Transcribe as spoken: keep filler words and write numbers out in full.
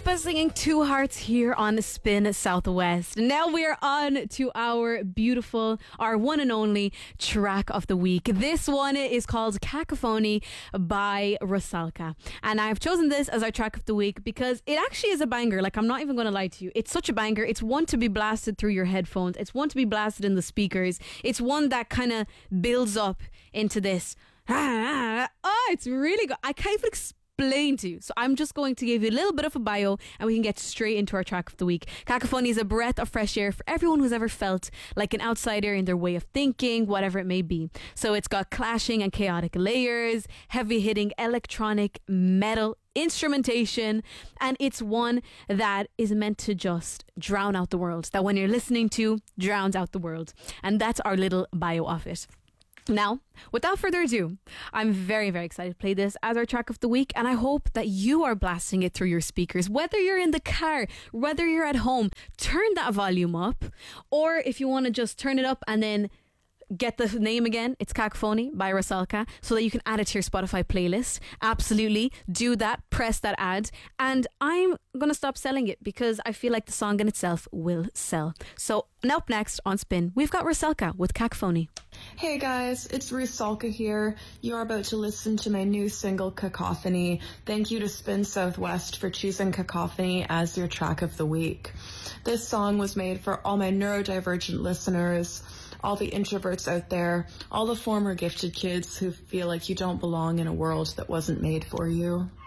Lipa singing Two Hearts here on Spin Southwest. Now we're on to our beautiful, our one and only track of the week. This one is called Cacophony by Rusalka. And I've chosen this as our track of the week because it actually is a banger. Like, I'm not even going to lie to you. It's such a banger. It's one to be blasted through your headphones. It's one to be blasted in the speakers. It's one that kind of builds up into this. Oh, it's really good. I can't even explain explain to you. So I'm just going to give you a little bit of a bio and we can get straight into our track of the week. Cacophony is a breath of fresh air for everyone who's ever felt like an outsider in their way of thinking, whatever it may be. So it's got clashing and chaotic layers, heavy hitting electronic metal instrumentation, and it's one that is meant to just drown out the world. That when you're listening to, drowns out the world. And that's our little bio of it. Now, without further ado, I'm very, very excited to play this as our track of the week, and I hope that you are blasting it through your speakers. Whether you're in the car, whether you're at home, turn that volume up, or if you want to just turn it up and then get the name again, it's Cacophony by Rusalka, so that you can add it to your Spotify playlist. Absolutely do that, press that ad, and I'm gonna stop selling it because I feel like the song in itself will sell. So up next on Spin, we've got Rusalka with Cacophony. Hey guys, it's Rusalka here. You're about to listen to my new single Cacophony. Thank you to Spin Southwest for choosing Cacophony as your track of the week. This song was made for all my neurodivergent listeners, all the introverts out there, all the former gifted kids who feel like you don't belong in a world that wasn't made for you.